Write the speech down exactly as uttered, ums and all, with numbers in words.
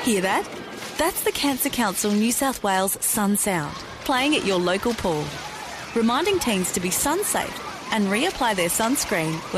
Hear that? That's the Cancer Council New South Wales Sun Sound, playing at your local pool, reminding teens to be sun safe and reapply their sunscreen when